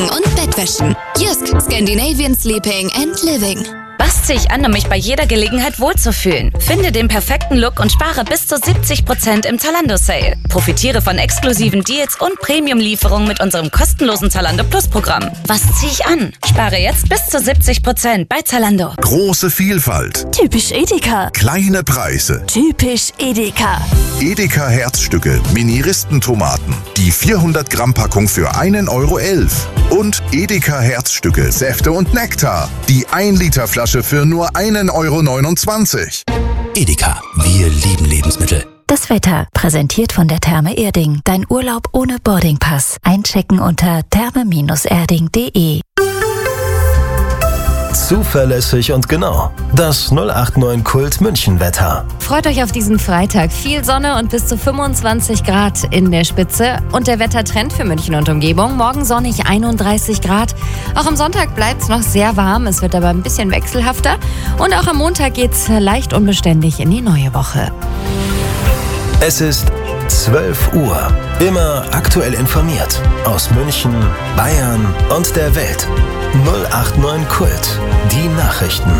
und Bettwäschen. Jysk, Scandinavian Sleeping and Living. Was ziehe ich an, um mich bei jeder Gelegenheit wohlzufühlen? Finde den perfekten Look und spare bis zu 70% im Zalando-Sale. Profitiere von exklusiven Deals und Premium-Lieferungen mit unserem kostenlosen Zalando Plus-Programm. Was ziehe ich an? Spare jetzt bis zu 70% bei Zalando. Große Vielfalt. Typisch Edeka. Kleine Preise. Typisch Edeka. Edeka Herzstücke, Mini-Ristentomaten. Die 400 Gramm Packung für 1,11 Euro. Und Edeka Herzstücke, Säfte und Nektar. Die 1 Liter Flasche für nur 1,29 Euro. Edeka, wir lieben Lebensmittel. Das Wetter, präsentiert von der Therme Erding. Dein Urlaub ohne Boardingpass. Einchecken unter therme-erding.de. Zuverlässig und genau. Das 089 Kult München Wetter. Freut euch auf diesen Freitag. Viel Sonne und bis zu 25 Grad in der Spitze. Und der Wettertrend für München und Umgebung. Morgen sonnig 31 Grad. Auch am Sonntag bleibt es noch sehr warm. Es wird aber ein bisschen wechselhafter. Und auch am Montag geht es leicht unbeständig in die neue Woche. Es ist 12 Uhr. Immer aktuell informiert. Aus München, Bayern und der Welt. 089 Kult. Die Nachrichten.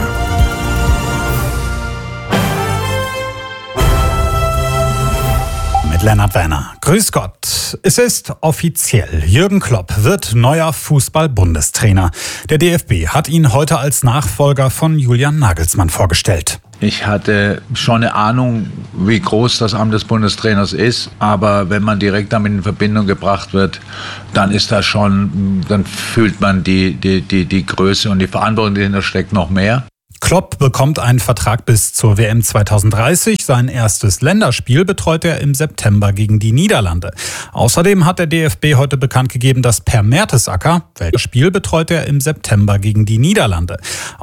Mit Lennart Werner. Grüß Gott. Es ist offiziell. Jürgen Klopp wird neuer Fußball-Bundestrainer. Der DFB hat ihn heute als Nachfolger von Julian Nagelsmann vorgestellt. Ich hatte schon eine Ahnung, wie groß das Amt des Bundestrainers ist, aber wenn man direkt damit in Verbindung gebracht wird, dann ist das schon, dann fühlt man die Größe und die Verantwortung, die dahinter steckt, noch mehr. Klopp bekommt einen Vertrag bis zur WM 2030. Sein erstes Länderspiel betreut er im September gegen die Niederlande. Außerdem hat der DFB heute bekannt gegeben, dass Per Mertesacker, welches Spiel betreut er im September gegen die Niederlande.